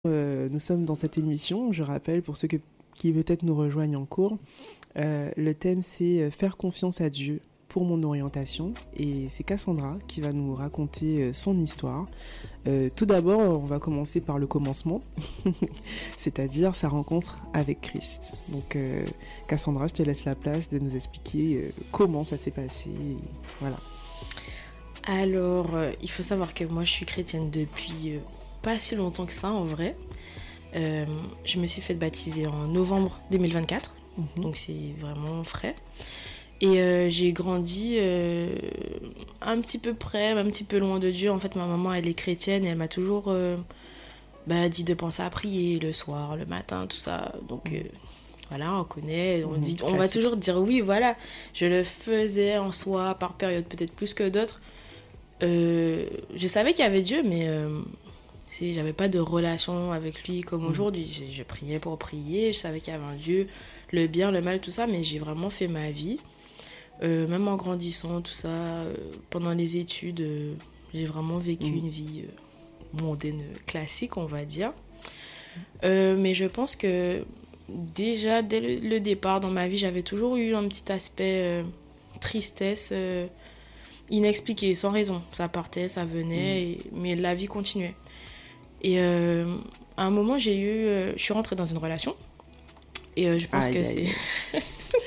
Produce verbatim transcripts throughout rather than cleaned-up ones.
Euh, nous sommes dans cette émission, je rappelle pour ceux que, qui peut-être nous rejoignent en cours, euh, le thème c'est faire confiance à Dieu pour mon orientation et c'est Cassandra qui va nous raconter son histoire. Euh, tout d'abord, on va commencer par le commencement, c'est-à-dire sa rencontre avec Christ. Donc euh, Cassandra, je te laisse la place de nous expliquer euh, comment ça s'est passé. Et voilà. Alors, euh, il faut savoir que moi je suis chrétienne depuis... Euh... pas si longtemps que ça en vrai. Euh, je me suis fait baptiser en novembre deux mille vingt-quatre, mmh. Donc c'est vraiment frais. Et euh, j'ai grandi euh, un petit peu près, un petit peu loin de Dieu. En fait, ma maman, elle est chrétienne et elle m'a toujours euh, bah, dit de penser à prier le soir, le matin, tout ça. Donc mmh. euh, voilà, on connaît, on, dit, on va toujours dire oui, voilà. Je le faisais en soi, par période, peut-être plus que d'autres. Euh, je savais qu'il y avait Dieu, mais... Euh, Si, j'avais pas de relation avec lui comme mmh. aujourd'hui. Je, je priais pour prier, je savais qu'il y avait un Dieu, le bien, le mal, tout ça, mais j'ai vraiment fait ma vie. Euh, même en grandissant, tout ça, euh, pendant les études, euh, j'ai vraiment vécu mmh. une vie euh, mondaine, classique, on va dire. Euh, mais je pense que déjà, dès le, le départ dans ma vie, j'avais toujours eu un petit aspect euh, tristesse euh, inexpliqué, sans raison. Ça partait, ça venait, mmh. et, mais la vie continuait. Et euh, à un moment, j'ai eu, euh, je suis rentrée dans une relation. Et euh, je pense aïe, que aïe. c'est...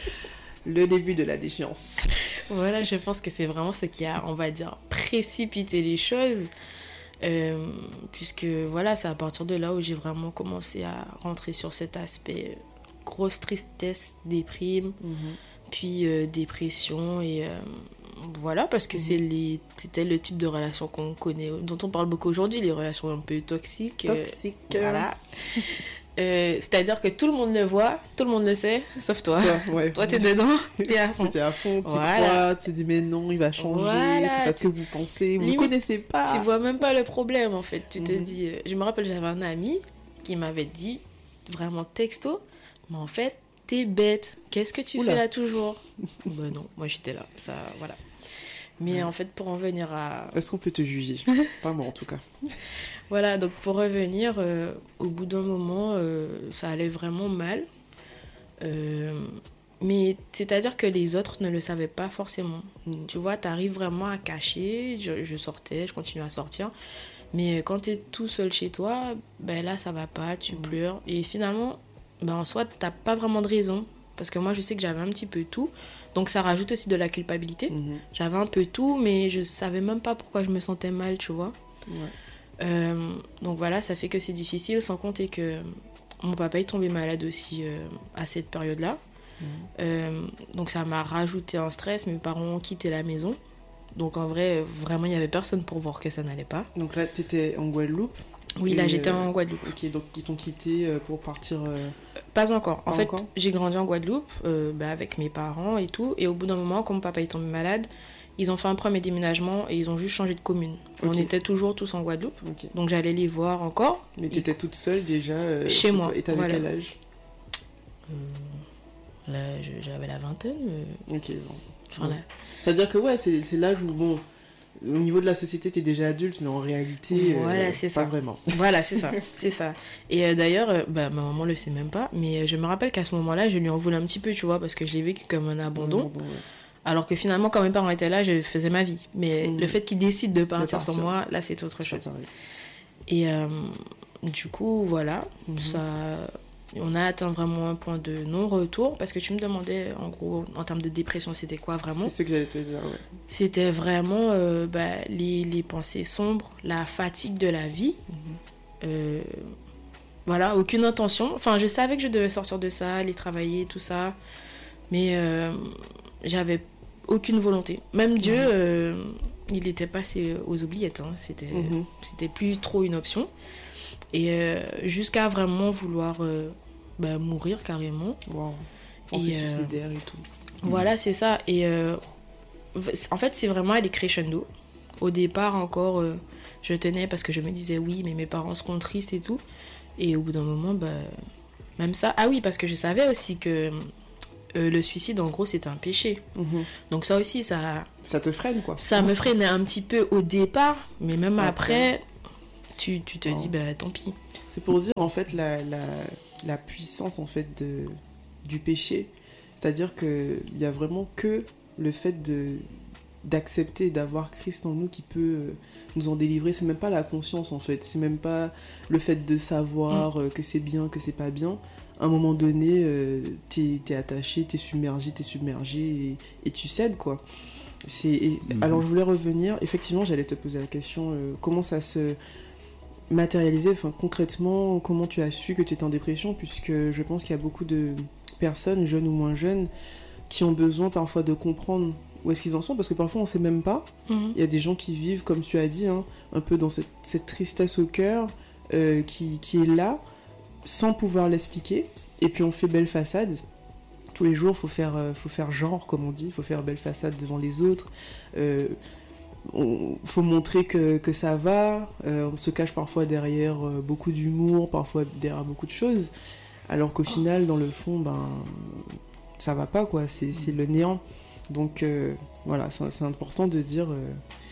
le début de la déchéance. Voilà, je pense que c'est vraiment ce qui a, on va dire, précipité les choses. Euh, puisque voilà, c'est à partir de là où j'ai vraiment commencé à rentrer sur cet aspect grosse tristesse, déprime, mm-hmm. puis euh, dépression et... Euh, Voilà, parce que mmh. c'est les, c'était le type de relation qu'on connaît, dont on parle beaucoup aujourd'hui, les relations un peu toxiques. Toxiques. Euh, voilà. euh, c'est-à-dire que tout le monde le voit, tout le monde le sait, sauf toi. Toi, ouais. Toi t'es dedans, t'es à fond. T'es à fond, tu voilà. crois, tu te dis mais non, il va changer, voilà. c'est parce que vous pensez, vous ne connaissez pas. Tu vois même pas le problème en fait. Tu mmh. te dis, euh, je me rappelle, j'avais un ami qui m'avait dit, vraiment texto, mais en fait, t'es bête, qu'est-ce que tu Oula. fais là toujours? Ben non, moi j'étais là, ça, voilà. Mais ouais. en fait, pour en venir à... Est-ce qu'on peut te juger? Pas moi en tout cas. Voilà, donc pour revenir, euh, au bout d'un moment, euh, ça allait vraiment mal. Euh, mais c'est-à-dire que les autres ne le savaient pas forcément. Mm. Tu vois, t'arrives vraiment à cacher. Je, je sortais, je continuais à sortir. Mais quand t'es tout seul chez toi, ben là, ça va pas, tu mm. pleures. Et finalement... Ben en soi, t'as pas vraiment de raison. Parce que moi, je sais que j'avais un petit peu tout. Donc, ça rajoute aussi de la culpabilité. Mmh. J'avais un peu tout, mais je savais même pas pourquoi je me sentais mal, tu vois. Ouais. Euh, donc, voilà, ça fait que c'est difficile. Sans compter que mon papa est tombé malade aussi euh, à cette période-là. Mmh. Euh, donc, ça m'a rajouté un stress. Mes parents ont quitté la maison. Donc, en vrai, vraiment, il n'y avait personne pour voir que ça n'allait pas. Donc là, t'étais en Guadeloupe? Oui, là, j'étais euh, en Guadeloupe. Ok, donc ils t'ont quitté pour partir... Euh... Pas encore. En Pas fait, encore j'ai grandi en Guadeloupe euh, bah, avec mes parents et tout. Et au bout d'un moment, quand mon papa est tombé malade, ils ont fait un premier déménagement et ils ont juste changé de commune. Okay. On était toujours tous en Guadeloupe. Okay. Donc, j'allais les voir encore. Mais t'étais et... toute seule déjà euh, chez moi. Et t'avais voilà. quel âge euh, Là, j'avais la vingtaine. Euh... Ok, bon. Enfin, ouais. là... C'est-à-dire que ouais, c'est, c'est l'âge où, bon... Au niveau de la société, t'es déjà adulte, mais en réalité, voilà, euh, c'est pas ça. vraiment. Voilà, c'est ça, c'est ça. Et euh, d'ailleurs, euh, bah, ma maman le sait même pas, mais euh, je me rappelle qu'à ce moment-là, je lui en voulais un petit peu, tu vois, parce que je l'ai vécu comme un abandon. Mmh, ouais. Alors que finalement, quand mes parents étaient là, je faisais ma vie. Mais mmh. le fait qu'ils décident de partir, de partir sans moi, là, c'est autre chose. Et euh, du coup, voilà, mmh. ça... On a atteint vraiment un point de non-retour parce que tu me demandais, en gros, en termes de dépression, c'était quoi vraiment? C'est ce que j'allais te dire, ouais. C'était vraiment euh, bah, les, les pensées sombres, la fatigue de la vie. Mm-hmm. Euh, voilà, aucune intention. Enfin, je savais que je devais sortir de ça, aller travailler, tout ça. Mais euh, j'avais aucune volonté. Même Dieu, mm-hmm. euh, il était passé aux oubliettes. Hein. C'était, mm-hmm. c'était plus trop une option. Et euh, jusqu'à vraiment vouloir... Euh, Bah, mourir carrément. Wow. Pensée euh, suicidaire et tout. Voilà, mmh. c'est ça. Et euh, en fait, c'est vraiment aller crescendo. Au départ, encore, euh, je tenais parce que je me disais oui, mais mes parents seront tristes et tout. Et au bout d'un moment, bah, même ça. Ah oui, parce que je savais aussi que euh, le suicide, en gros, c'était un péché. Mmh. Donc, ça aussi, ça. Ça te freine, quoi. Ça me freinait un petit peu au départ, mais même après. après tu, tu te Oh. dis, bah tant pis. C'est pour dire en fait la, la, la puissance en fait de, du péché. C'est-à-dire qu'il n'y a vraiment que le fait de, d'accepter, d'avoir Christ en nous qui peut euh, nous en délivrer. C'est même pas la conscience en fait. C'est même pas le fait de savoir euh, que c'est bien, que c'est pas bien. À un moment donné, euh, t'es, t'es attaché, t'es submergé, t'es submergé et, et tu cèdes quoi. C'est, et, Mhm. Alors je voulais revenir, effectivement j'allais te poser la question, euh, comment ça se matérialisait, enfin concrètement, comment tu as su que tu étais en dépression, puisque je pense qu'il y a beaucoup de personnes, jeunes ou moins jeunes, qui ont besoin parfois de comprendre où est-ce qu'ils en sont, parce que parfois on sait même pas. Mhm. Il y a des gens qui vivent, comme tu as dit, hein, un peu dans cette, cette tristesse au cœur, euh, qui, qui est là, sans pouvoir l'expliquer, et puis on fait belle façade. Tous les jours, il faut faire, euh, faut faire genre, comme on dit, il faut faire belle façade devant les autres. Il euh, faut montrer que, que ça va. Euh, on se cache parfois derrière euh, beaucoup d'humour, parfois derrière beaucoup de choses. Alors qu'au final, dans le fond, ben, ça va pas, quoi. C'est, c'est le néant. Donc, euh, voilà, c'est, c'est important de dire... Euh...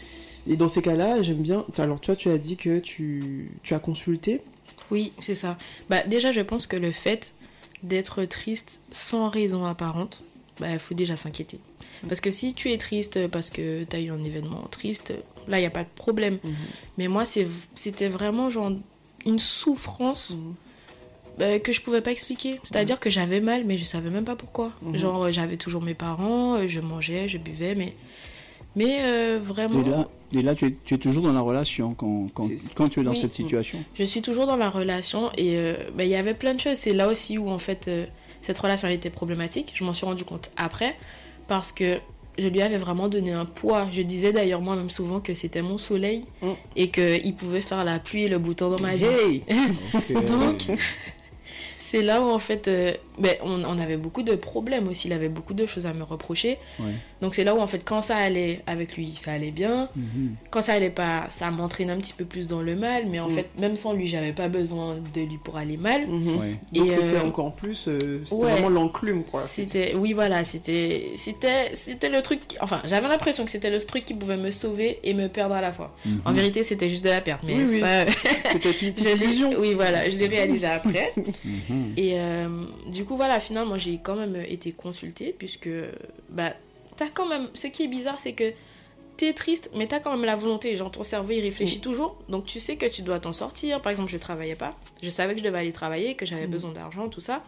Et dans ces cas-là, j'aime bien... Alors, toi, tu as dit que tu, tu as consulté. Oui, c'est ça. Bah, déjà, je pense que le fait d'être triste sans raison apparente, bah, il faut déjà s'inquiéter. Parce que si tu es triste parce que tu as eu un événement triste, là, il n'y a pas de problème. Mmh. Mais moi, c'est, c'était vraiment genre une souffrance mmh. bah, que je ne pouvais pas expliquer. C'est-à-dire mmh. que j'avais mal, mais je ne savais même pas pourquoi. Mmh. Genre, j'avais toujours mes parents, je mangeais, je buvais, mais, mais euh, vraiment... Et là, et là tu, es, tu es toujours dans la relation quand, quand, quand tu es dans oui, cette situation. Je suis toujours dans la relation et euh, bah, y avait plein de choses. C'est là aussi où en fait euh, cette relation elle était problématique. Je m'en suis rendu compte après parce que je lui avais vraiment donné un poids. Je disais d'ailleurs moi-même souvent que c'était mon soleil mm. et qu'il pouvait faire la pluie et le beau temps dans ma vie. Hey okay. Donc c'est là où en fait euh, ben, on, on avait beaucoup de problèmes aussi. Il avait beaucoup de choses à me reprocher. Ouais. Donc c'est là où en fait quand ça allait avec lui, ça allait bien. Mm-hmm. Quand ça allait pas, ça m'entraînait un petit peu plus dans le mal. Mais en mm. fait, même sans lui, j'avais pas besoin de lui pour aller mal. Mm-hmm. Ouais. Et donc c'était euh, encore plus, euh, c'était ouais, vraiment l'enclume quoi. C'était, oui voilà, c'était, c'était, c'était le truc. Enfin, j'avais l'impression que c'était le truc qui pouvait me sauver et me perdre à la fois. Mm-hmm. En vérité, c'était juste de la perte. Mais oui, ça, oui. C'était une petite illusion. Oui voilà, je l'ai réalisé après. Mm-hmm. Et euh, du coup voilà, finalement j'ai quand même été consultée puisque bah t'as quand même, ce qui est bizarre c'est que t'es triste mais t'as quand même la volonté, genre ton cerveau il réfléchit mmh. toujours, donc tu sais que tu dois t'en sortir. Par exemple je travaillais pas, je savais que je devais aller travailler, que j'avais mmh. besoin d'argent, tout ça,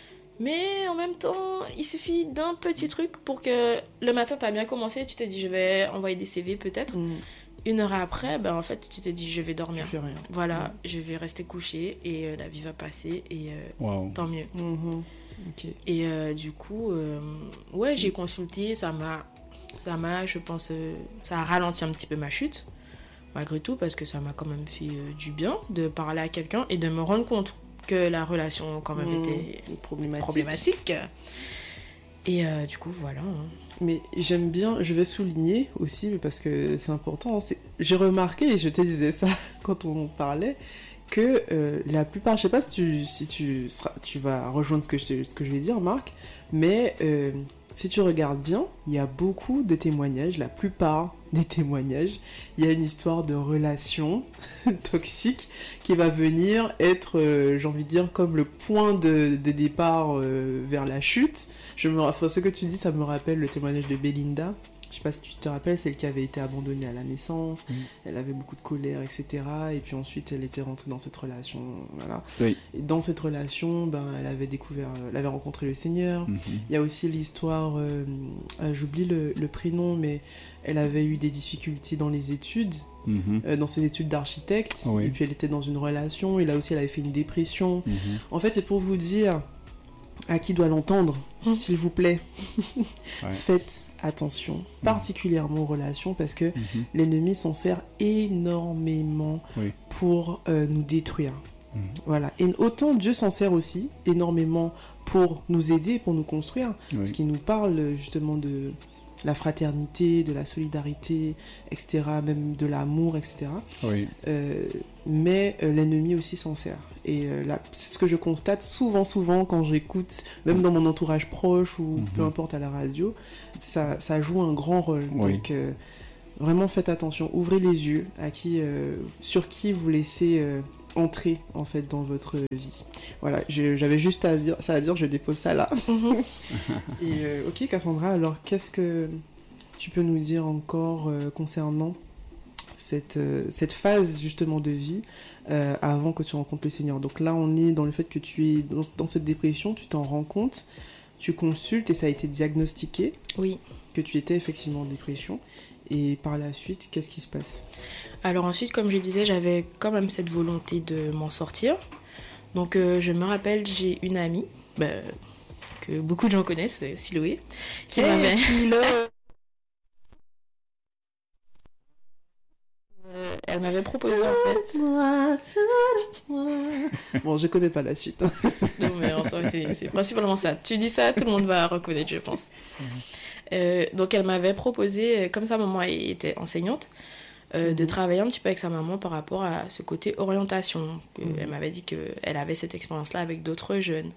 mais en même temps il suffit d'un petit truc pour que le matin t'as bien commencé, tu te dis je vais envoyer des C V peut-être. Mmh. Une heure après, ben en fait, tu te dis je vais dormir. Tu fais rien. Voilà, ouais. je vais rester couchée et euh, la vie va passer et euh, wow. tant mieux. Mm-hmm. Okay. Et euh, du coup, euh, ouais, j'ai consulté, ça m'a, ça m'a, je pense, euh, ça a ralenti un petit peu ma chute, malgré tout, parce que ça m'a quand même fait euh, du bien de parler à quelqu'un et de me rendre compte que la relation quand même mmh, était problématique. problématique. Et euh, du coup, voilà. Hein. Mais j'aime bien, je vais souligner aussi, parce que c'est important, c'est, j'ai remarqué, et je te disais ça quand on parlait, que euh, la plupart, je sais pas si tu, si tu, seras, tu vas rejoindre ce que, je, ce que je vais dire, Marc, mais euh, si tu regardes bien, il y a beaucoup de témoignages, la plupart des témoignages, il y a une histoire de relation toxique qui va venir être, euh, j'ai envie de dire, comme le point de, de départ euh, vers la chute. Je me, enfin, ce que tu dis, ça me rappelle le témoignage de Belinda. Je sais pas si tu te rappelles, celle qui avait été abandonnée à la naissance, mmh. elle avait beaucoup de colère, et cetera. Et puis ensuite, elle était rentrée dans cette relation, voilà. Oui. Et dans cette relation, ben, elle avait découvert, elle avait rencontré le Seigneur. Mmh. Il y a aussi l'histoire, euh, euh, j'oublie le, le prénom, mais elle avait eu des difficultés dans les études, mmh. euh, dans ses études d'architecte. Oui. Et puis elle était dans une relation, et là aussi, elle avait fait une dépression. Mmh. En fait, c'est pour vous dire à qui doit l'entendre, mmh. s'il vous plaît. Ouais. Faites attention, particulièrement aux relations, parce que mm-hmm. l'ennemi s'en sert énormément oui. pour euh, nous détruire. Mm-hmm. Voilà. Et autant Dieu s'en sert aussi énormément pour nous aider, pour nous construire, oui. parce qu'il nous parle justement de la fraternité, de la solidarité, et cetera, même de l'amour, et cetera. Oui. Euh, mais euh, l'ennemi aussi s'en sert. Et euh, là, c'est ce que je constate souvent, souvent quand j'écoute, même dans mon entourage proche ou mm-hmm. peu importe à la radio, ça, ça joue un grand rôle. Oui. Donc, euh, vraiment faites attention, ouvrez les yeux à qui, euh, sur qui vous laissez euh, entrer en fait dans votre vie. Voilà, je, j'avais juste à dire, ça à dire, je dépose ça là. Et euh, ok Cassandra, alors qu'est-ce que tu peux nous dire encore euh, concernant cette, euh, cette phase justement de vie euh, avant que tu rencontres le Seigneur? Donc là on est dans le fait que tu es dans, dans cette dépression, tu t'en rends compte, tu consultes et ça a été diagnostiqué. Oui. Que tu étais effectivement en dépression. Et par la suite, qu'est-ce qui se passe? Alors ensuite, comme je disais, j'avais quand même cette volonté de m'en sortir. Donc euh, je me rappelle, j'ai une amie, bah, que beaucoup de gens connaissent, Siloé, qui hey, m'avait... Silo. euh, elle m'avait proposé en fait... Bon, je connais pas la suite. Non mais en soi, c'est, c'est principalement ça. Tu dis ça, tout le monde va reconnaître, je pense. Euh, donc elle m'avait proposé, comme sa maman était enseignante, euh, mmh. de travailler un petit peu avec sa maman par rapport à ce côté orientation. Mmh. Elle m'avait dit qu'elle avait cette expérience-là avec d'autres jeunes.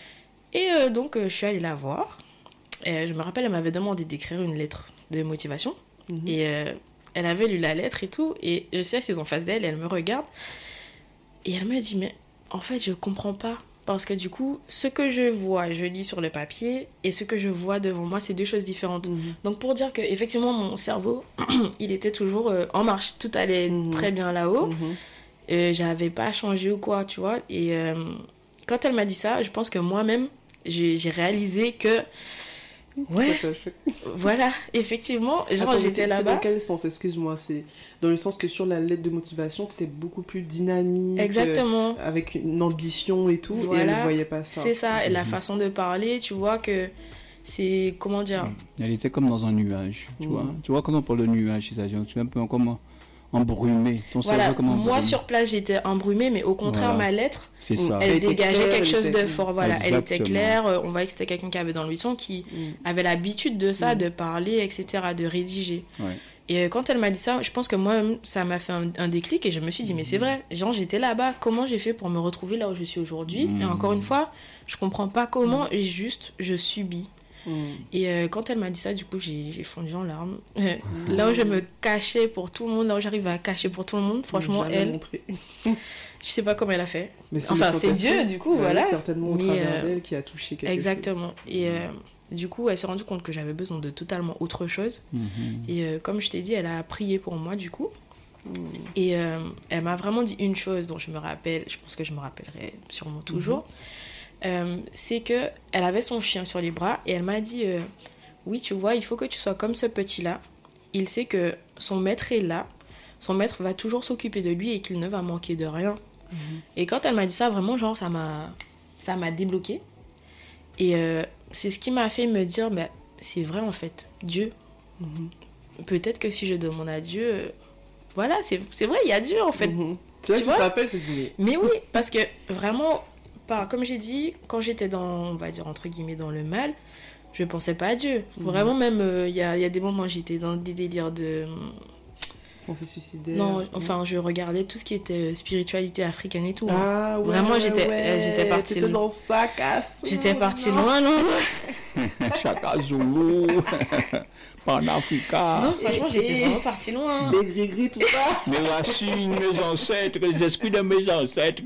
Et euh, donc euh, je suis allée la voir. Et je me rappelle, elle m'avait demandé d'écrire une lettre de motivation. Mmh. Et euh, elle avait lu la lettre et tout. Et je suis assise en face d'elle et elle me regarde. Et elle me dit, mais en fait, je comprends pas. Parce que du coup, ce que je vois, je lis sur le papier, et ce que je vois devant moi, c'est deux choses différentes. Mmh. Donc pour dire que effectivement, mon cerveau, il était toujours euh, en marche. Tout allait mmh. très bien là-haut. Mmh. Euh, j'avais pas changé ou quoi, tu vois. Et euh, quand elle m'a dit ça, je pense que moi-même, j'ai, j'ai réalisé que... Ouais, voilà, effectivement, genre Attends, j'étais c'est, là-bas. C'est dans quel sens, excuse-moi? C'est dans le sens que sur la lettre de motivation, tu étais beaucoup plus dynamique. Exactement. Euh, avec une ambition et tout, voilà. Et elle ne voyait pas ça. C'est ça, et la façon de parler, tu vois que c'est, comment dire... Elle était comme dans un nuage, tu mmh. vois. Tu vois quand on parle de nuage, c'est-à-dire tu es un peu comme embrumé. Ton voilà, cerveau comme embrumé. Moi sur place j'étais embrumée, mais au contraire voilà. Ma lettre, c'est ça. elle, elle dégageait claire, quelque chose était... de fort. Voilà, Exactement. elle était claire. On voyait que c'était quelqu'un qui avait dans le buisson, qui mm. avait l'habitude de ça, mm. de parler, et cetera, de rédiger. Ouais. Et quand elle m'a dit ça, je pense que moi ça m'a fait un, un déclic et je me suis dit mm. mais c'est vrai. Genre j'étais là-bas, comment j'ai fait pour me retrouver là où je suis aujourd'hui? mm. Et encore une fois, je comprends pas comment, mm. et juste je subis. Mmh. Et euh, quand elle m'a dit ça, du coup, j'ai, j'ai fondu en larmes. Mmh. Là où je me cachais pour tout le monde, là où j'arrive à cacher pour tout le monde, franchement, elle, je sais pas comment elle a fait. Mais c'est enfin, c'est Dieu, du coup, bah, voilà. Certainement au mais, travers euh, d'elle qui a touché quelque exactement. chose. Et euh, du coup, elle s'est rendue compte que j'avais besoin de totalement autre chose. Mmh. Et euh, comme je t'ai dit, elle a prié pour moi, du coup. Mmh. Et euh, elle m'a vraiment dit une chose dont je me rappelle, je pense que je me rappellerai sûrement toujours. Mmh. Euh, c'est qu'elle avait son chien sur les bras et elle m'a dit euh, oui, tu vois, il faut que tu sois comme ce petit-là. Il sait que son maître est là, son maître va toujours s'occuper de lui et qu'il ne va manquer de rien. Mm-hmm. Et quand elle m'a dit ça, vraiment, genre, ça m'a, ça m'a débloqué. Et euh, c'est ce qui m'a fait me dire, bah, c'est vrai en fait, Dieu. Mm-hmm. Peut-être que si je demande à Dieu, euh, voilà, c'est, c'est vrai, il y a Dieu en fait. Mm-hmm. C'est vrai que tu te rappelles, c'est dit. Mais oui, parce que vraiment... Comme j'ai dit, quand j'étais dans, on va dire entre guillemets, dans le mal, je pensais pas à Dieu. Mmh. Vraiment, même, il euh, y, a, y a des moments où j'étais dans des délires de... Pensée suicidaire. Non, enfin, je regardais tout ce qui était spiritualité africaine et tout. Ah, ouais, vraiment, ouais, j'étais, ouais. Euh, j'étais partie... T'étais dans ça, casse. J'étais partie loin, non. Chaka Zulu, Pan-Africa. Non, franchement, et, j'étais et... vraiment partie loin. Les gris-gris, tout ça. Mes racines, mes ancêtres, les esprits de mes ancêtres.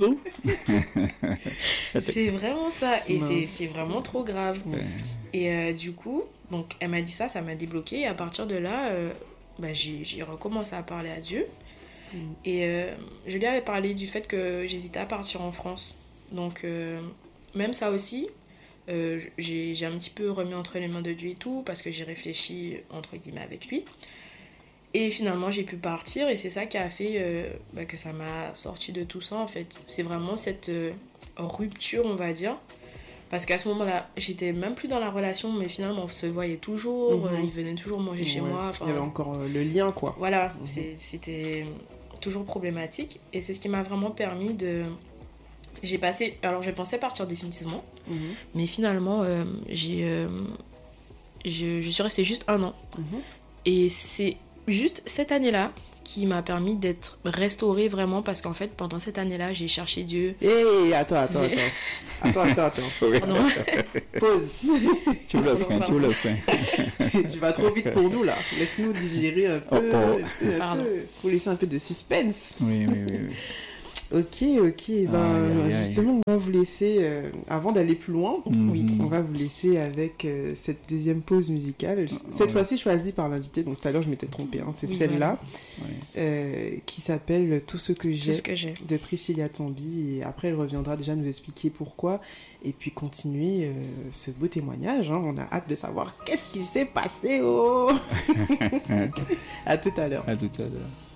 C'est vraiment ça. Et c'est, c'est vraiment trop grave. Ouais. Et euh, du coup, donc, elle m'a dit ça, ça m'a débloqué. Et à partir de là... Euh, Bah, j'ai, j'ai recommencé à parler à Dieu. Mmh. Et euh, je lui avais parlé du fait que j'hésitais à partir en France. Donc, euh, même ça aussi, euh, j'ai, j'ai un petit peu remis entre les mains de Dieu et tout, parce que j'ai réfléchi, entre guillemets, avec lui. Et finalement, j'ai pu partir, et c'est ça qui a fait euh, bah, que ça m'a sorti de tout ça, en fait. C'est vraiment cette euh, rupture, on va dire. Parce qu'à ce moment-là, j'étais même plus dans la relation, mais finalement, on se voyait toujours. Mmh. Euh, il venait toujours manger ouais. chez moi. Il y avait encore euh, le lien, quoi. Voilà, mmh. c'est, c'était toujours problématique. Et c'est ce qui m'a vraiment permis de... J'ai passé... Alors, je pensais partir définitivement. Mmh. Mais finalement, euh, j'ai, euh, je, je suis restée juste un an. Mmh. Et c'est juste cette année-là qui m'a permis d'être restaurée vraiment parce qu'en fait, pendant cette année-là, j'ai cherché Dieu. Hé, hey, attends, attends, J'ai- attends. Attends, attends, attends. Pardon. Pause. Tu le frein, tu le frein. Tu vas trop vite pour nous, là. Laisse-nous digérer un peu. Oh, oh. un peu, un Pardon. peu. Faut laisser un peu de suspense. Oui, oui, oui. oui. Ok, ok. Ben, Aïe, aïe, aïe. justement, on va vous laisser, euh, avant d'aller plus loin, Oui. Mhm. on va vous laisser avec euh, cette deuxième pause musicale. Cette ouais. fois-ci choisie par l'invité, donc tout à l'heure je m'étais trompée, hein. C'est Oui, celle-là, Ouais. euh, qui s'appelle Tout ce que Tout j'ai ce que j'ai. de Priscilla Tambi. Et après, elle reviendra déjà nous expliquer pourquoi et puis continuer euh, ce beau témoignage, hein. On a hâte de savoir qu'est-ce qui s'est passé. Oh À tout à l'heure. À tout à l'heure.